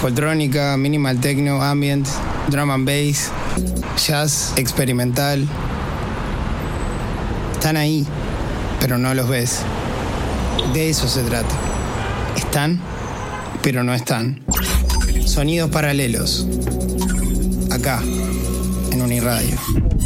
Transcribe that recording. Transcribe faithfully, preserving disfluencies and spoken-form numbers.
foltrónica, minimal techno, ambient, drum and bass, jazz, experimental. Están ahí, pero no los ves. De eso se trata. Están, pero no están. Sonidos paralelos. Acá, en Uniradio.